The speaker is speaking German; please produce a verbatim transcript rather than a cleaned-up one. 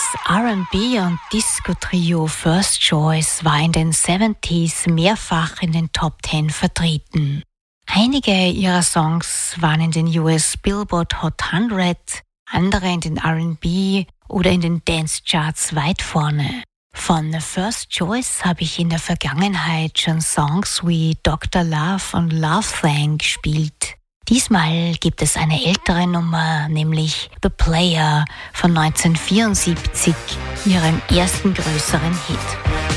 R and B- und Disco-Trio First Choice war in den siebziger mehrfach in den Top Ten vertreten. Einige ihrer Songs waren in den U S Billboard Hot hundert, andere in den R and B- oder in den Dance-Charts weit vorne. Von First Choice habe ich in der Vergangenheit schon Songs wie Doktor Love und Love Thang gespielt. Diesmal gibt es eine ältere Nummer, nämlich The Player von neunzehnhundertvierundsiebzig, ihrem ersten größeren Hit.